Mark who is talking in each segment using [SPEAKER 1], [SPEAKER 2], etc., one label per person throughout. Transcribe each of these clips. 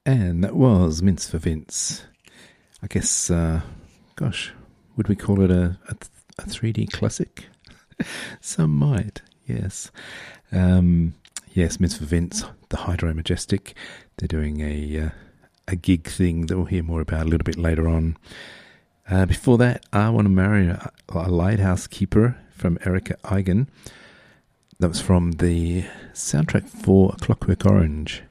[SPEAKER 1] And that was Mince for Vince. I guess, would we call it a 3D classic? Some might, yes. Yes, Mince for Vince, the Hydro Majestic. They're doing a gig thing that we'll hear more about a little bit later on. Before that, I Want to Marry a Lighthouse Keeper from Erica Eigen. That was from the soundtrack for Clockwork Orange.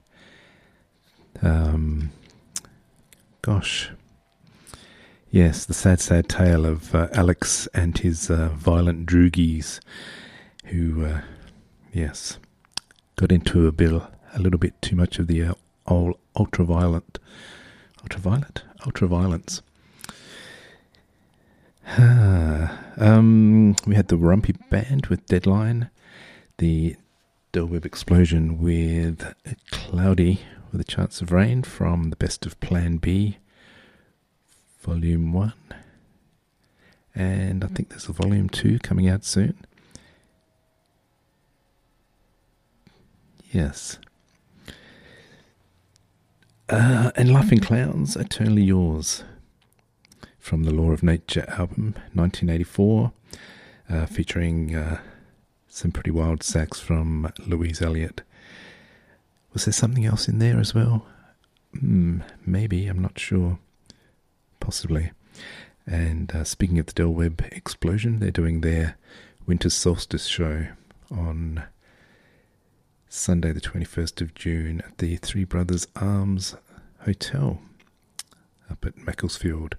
[SPEAKER 1] Yes, the sad tale of Alex and his violent droogies who, got into a little bit too much of the ultraviolence. We had the Rumpy Band with Deadline, the Del Webb Explosion with Cloudy with a Chance of Rain from the Best of Plan B, Volume 1. And I think there's a Volume 2 coming out soon. Yes. And Laughing Clowns, Eternally Yours, from the Law of Nature album, 1984, featuring some pretty wild sax from Louise Elliott. Was there something else in there as well? Maybe, I'm not sure. Possibly. And speaking of the Del Webb Explosion, they're doing their Winter Solstice show on Sunday the 21st of June at the Three Brothers Arms Hotel up at Macclesfield.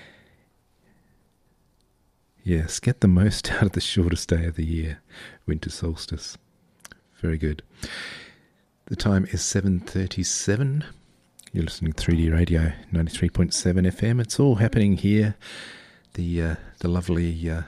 [SPEAKER 1] Yes, get the most out of the shortest day of the year, Winter Solstice. Very good. The time is 7:37. You're listening to 3D Radio 93.7 FM. It's all happening here. The lovely, I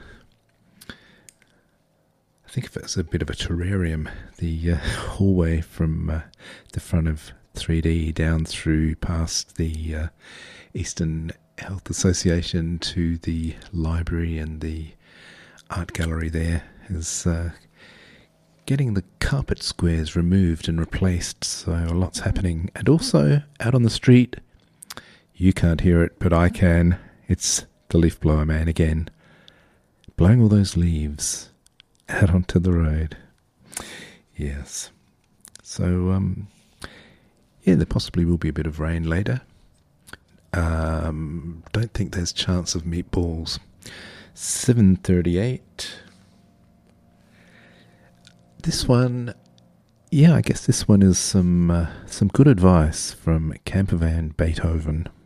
[SPEAKER 1] think of it as a bit of a terrarium. The hallway from the front of 3D down through past the Eastern Health Association to the library and the art gallery there is getting the carpet squares removed and replaced, so a lot's happening. And also, out on the street, you can't hear it, but I can. It's the leaf blower man again, blowing all those leaves out onto the road. Yes. So, there possibly will be a bit of rain later. Don't think there's chance of meatballs. 7:38. This one, I guess this one is some good advice from Campervan Beethoven.